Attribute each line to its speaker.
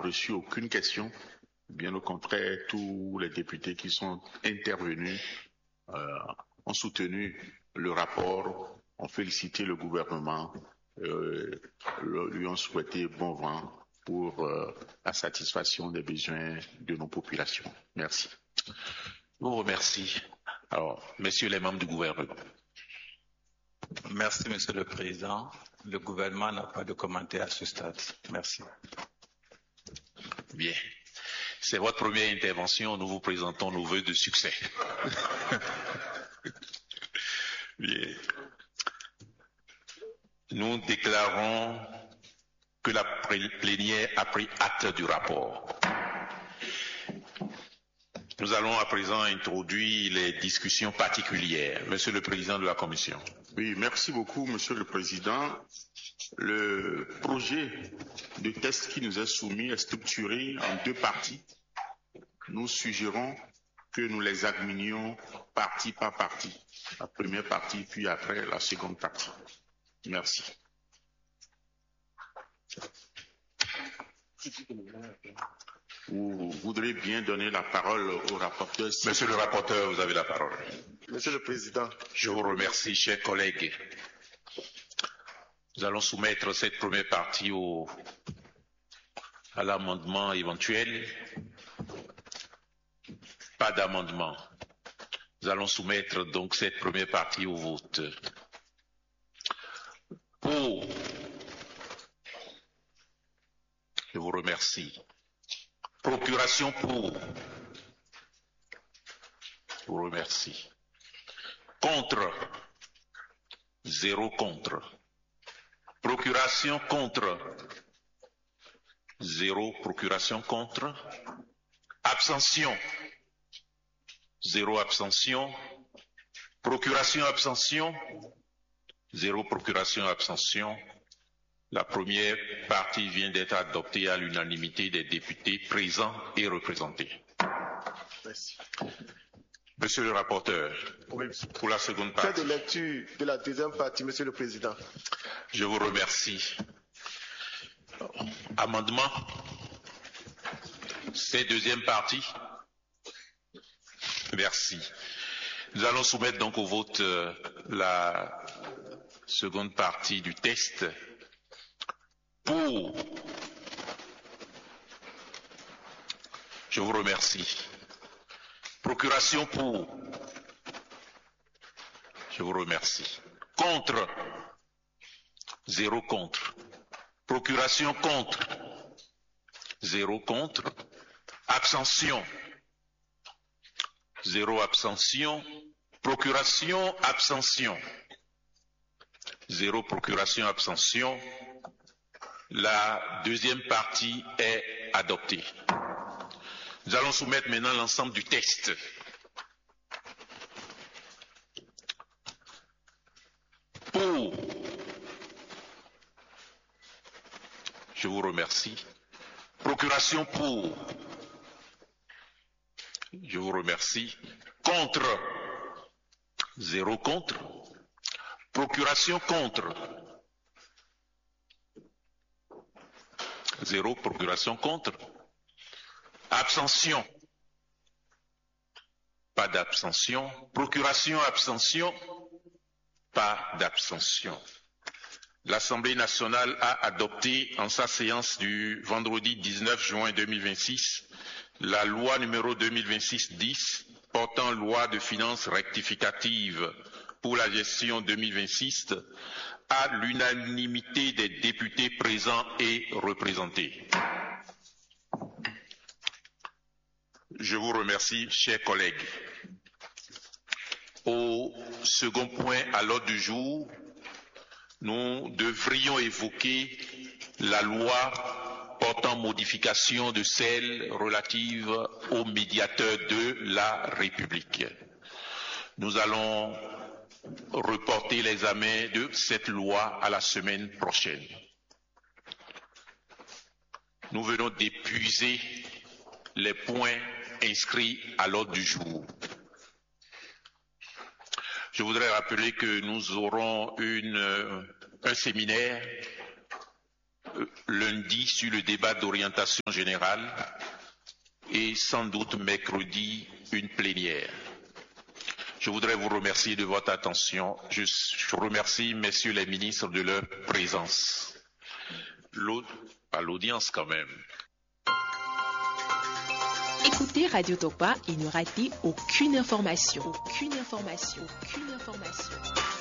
Speaker 1: reçu aucune question. Bien au contraire, tous les députés qui sont intervenus ont soutenu le rapport, ont félicité le gouvernement, lui ont souhaité bon vent pour la satisfaction des besoins de nos populations. Merci.
Speaker 2: Je vous remercie. Alors, messieurs les membres du gouvernement.
Speaker 3: Merci, Monsieur le Président. Le gouvernement n'a pas de commentaire à ce stade. Merci.
Speaker 2: Bien. C'est votre première intervention. Nous vous présentons nos vœux de succès. Bien. Nous déclarons que la plénière a pris acte du rapport. Nous allons à présent introduire les discussions particulières. Monsieur le Président de la Commission.
Speaker 1: Oui, merci beaucoup, Monsieur le Président. Le projet de texte qui nous est soumis est structuré en deux parties. Nous suggérons que nous les examinions partie par partie. La première partie, puis après la seconde partie. Merci. Vous voudrez bien donner la parole au rapporteur.
Speaker 2: Monsieur le rapporteur, vous avez la parole.
Speaker 4: Monsieur le Président.
Speaker 2: Je vous remercie, chers collègues. Nous allons soumettre cette première partie à l'amendement éventuel. Pas d'amendement. Nous allons soumettre donc cette première partie au vote. Pour. Je vous remercie. Procuration pour. Je vous remercie. Contre. 0 contre. Procuration contre. 0 procuration contre. Abstention. 0 abstention. Procuration abstention. 0 procuration abstention. La première partie vient d'être adoptée à l'unanimité des députés présents et représentés.
Speaker 4: Merci.
Speaker 2: Monsieur le rapporteur,
Speaker 4: oui.
Speaker 2: Pour la seconde partie.
Speaker 4: Fait de lecture de la deuxième partie, Monsieur le Président.
Speaker 2: Je vous remercie. Amendement. C'est deuxième partie. Merci. Nous allons soumettre donc au vote la seconde partie du texte. Pour. Je vous remercie. Procuration pour. Je vous remercie. Contre. 0 contre. Procuration contre. 0 contre. Abstention. 0 abstention. Procuration, abstention. 0 procuration, abstention. La deuxième partie est adoptée. Nous allons soumettre maintenant l'ensemble du texte. Pour. Je vous remercie. Procuration pour. Je vous remercie. Contre. 0 contre. Procuration contre. 0 procuration contre. Abstention. Pas d'abstention. Procuration, abstention. Pas d'abstention. L'Assemblée nationale a adopté en sa séance du vendredi 19 juin 2026 la loi numéro 2026-10 portant loi de finances rectificative pour la gestion 2026 à l'unanimité des députés présents et représentés. Je vous remercie, chers collègues. Au second point à l'ordre du jour, nous devrions évoquer la loi portant modification de celle relative au médiateur de la République. Nous allons reporter l'examen de cette loi à la semaine prochaine. Nous venons d'épuiser les points inscrits à l'ordre du jour. Je voudrais rappeler que nous aurons un séminaire lundi sur le débat d'orientation générale et sans doute mercredi une plénière. Je voudrais vous remercier de votre attention. Je remercie messieurs les ministres de leur présence. À l'audience quand même.
Speaker 5: Écoutez Radio Topa et ne ratez aucune information. Aucune information. Aucune information.